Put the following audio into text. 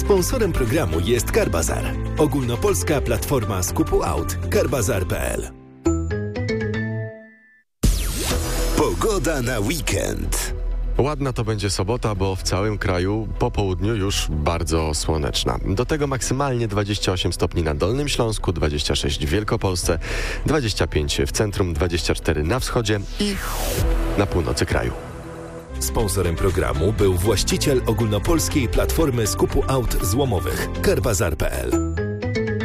Sponsorem programu jest Carbazar, ogólnopolska platforma skupu aut. Carbazar.pl. Pogoda na weekend. Ładna to będzie sobota, bo w całym kraju po południu już bardzo słoneczna. Do tego maksymalnie 28 stopni na Dolnym Śląsku, 26 w Wielkopolsce, 25 w centrum, 24 na wschodzie i na północy kraju. Sponsorem programu był właściciel ogólnopolskiej platformy skupu aut złomowych Carbazar.pl.